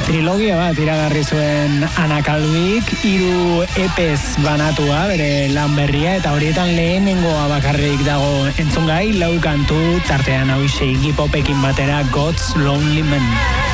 Trilogia bat iragarri zuen Ana Calvik, 3 epez banatua bere lan berria, eta horietan lehenengoa bakarrik dago entzungai, 4 kantu, tartean hau Iggy Popekin batera God's Lonely Man.